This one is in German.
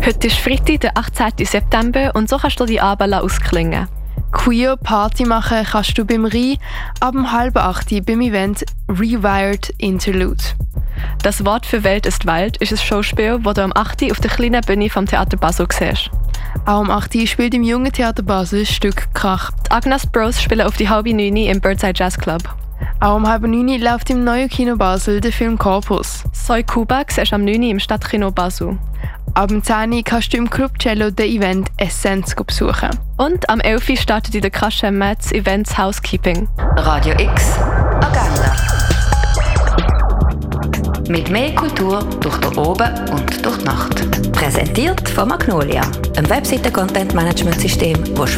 Heute ist Freitag, der 18. September und so kannst du die Abend ausklingen. Queer Party machen kannst du beim Rhein ab 7:30 beim Event Rewired Interlude. Das Wort für Welt ist Wald ist ein Schauspiel, das du am 8. auf der kleinen Bühne vom Theater Basel siehst. Auch am 8. spielt im Jungen Theater Basel das Stück Krach. Die Agnes Bros spielen auf die 8:30 im Birdside Jazz Club. Auch um 8:30 läuft im neuen Kino Basel der Film Corpus. Soy Kuba siehst du am 9 im Stadtkino Basel. Ab 10 kannst du im Club Cello den Event Essenz besuchen. Und am 11 startet in der Kasche Metz Events Housekeeping. Radio X Agenda. Mit mehr Kultur durch den Oben und durch die Nacht. Präsentiert von Magnolia, einem Webseiten-Content-Management-System, das